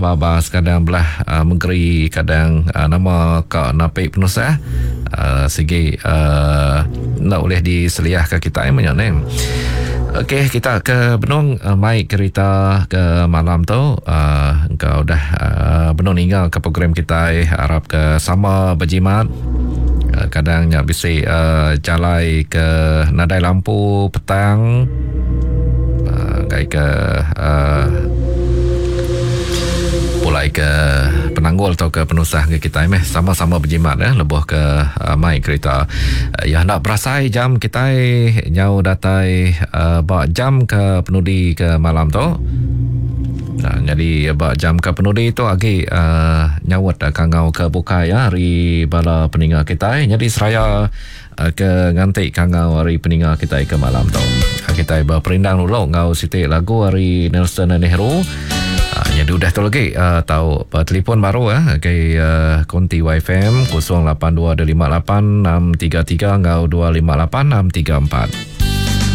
babas kadang belah menteri kadang nama Kak Napik Penusah segi nak boleh diseliah ke kita menyanyi. Okey, kita ke Benung mai kereta ke malam tu engkau dah Benung tinggal ke program kita harap ke sama berjimat kadangnya bisa jalai ke nadai lampu petang kayak ke mulai ke penanggul atau ke penusah ke kita sama-sama berjimat lebih ke mai kereta ya nak berasai jam kita nyau datai jam ke penudi ke malam tu. Jadi jam ke penudi tu agi nyawat kangau ke buka ya hari bala peninggal kita. Jadi seraya ke ngantik kangau hari peninggal kita ke malam tu. Kita berperindang dulu ngau sitik lagu hari Nelson Nehru. Jadi udah tu lagi tahu telefon baru ke konti YFM 08258 633 ngau 258 634.